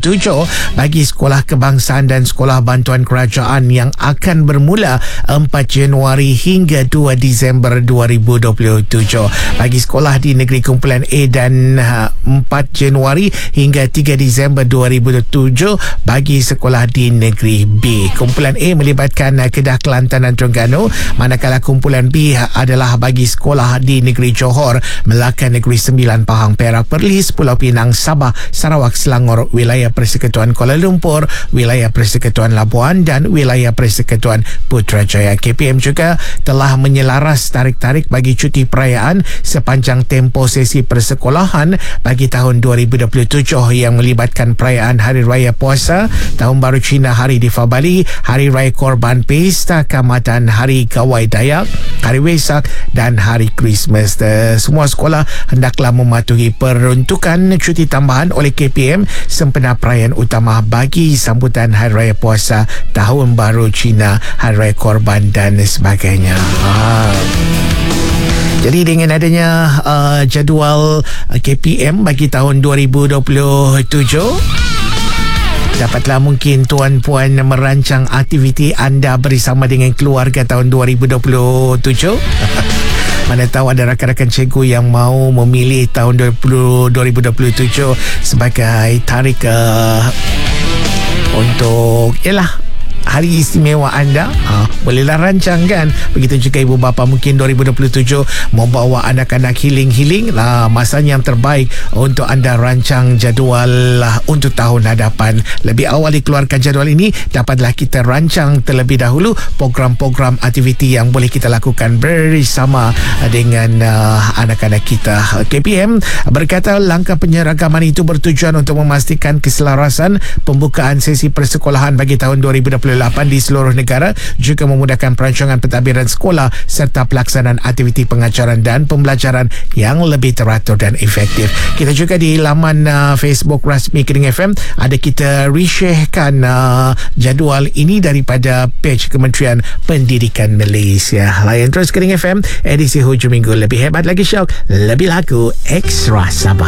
bagi sekolah kebangsaan dan sekolah bantuan kerajaan yang akan bermula 4 Januari hingga 2 Disember 2027. Bagi sekolah di negeri kumpulan A dan 4 Januari hingga 3 Disember 2007 bagi sekolah di negeri B. Kumpulan A melibatkan Kedah, Kelantan dan Terengganu, manakala kumpulan B adalah bagi sekolah di negeri Johor, Melaka, Negeri Sembilan, Pahang, Perak, Perlis, Pulau Pinang, Sabah, Sarawak, Selangor, wilayah Persekutuan Kuala Lumpur, wilayah Persekutuan Labuan dan wilayah Persekutuan Putrajaya. KPM juga telah menyelaras tarik-tarik bagi cuti perayaan sepanjang tempoh sesi persekolahan bagi tahun 2027 yang melibatkan perayaan Hari Raya Puasa, Tahun Baru Cina, Hari Difabali, Hari Raya Korban, Pesta Kaamatan, Hari Gawai Dayak, Hari Wesak dan Hari Christmas. Semua sekolah hendaklah mematuhi peruntukan cuti tambahan oleh KPM sempena perayaan utama bagi sambutan Hari Raya Puasa, Tahun Baru Cina, Hari Raya Korban dan sebagainya. Jadi dengan adanya jadual KPM bagi tahun 2027, dapatlah mungkin tuan-puan merancang aktiviti anda bersama dengan keluarga tahun 2027. Mana tahu ada rakan-rakan cikgu yang mau memilih tahun 2027 sebagai tarikh untuk hari istimewa anda. Bolehlah rancang kan. Begitu juga ibu bapa mungkin 2027 mau bawa anak-anak healing. Masanya yang terbaik untuk anda rancang jadual untuk tahun hadapan. Lebih awal dikeluarkan jadual ini, dapatlah kita rancang terlebih dahulu program-program aktiviti yang boleh kita lakukan bersama dengan anak-anak kita. KPM berkata langkah penyeragaman itu bertujuan untuk memastikan keselarasan pembukaan sesi persekolahan bagi tahun 2028 di seluruh negara, juga memudahkan perancangan pentadbiran sekolah serta pelaksanaan aktiviti pengajaran dan pembelajaran yang lebih teratur dan efektif. Kita juga di laman Facebook rasmi Kering FM ada kita resharekan jadual ini daripada page Kementerian Pendidikan Malaysia. Layan terus Kering FM edisi hujung minggu. Lebih hebat lagi, syok, lebih laku, ekstra sabar.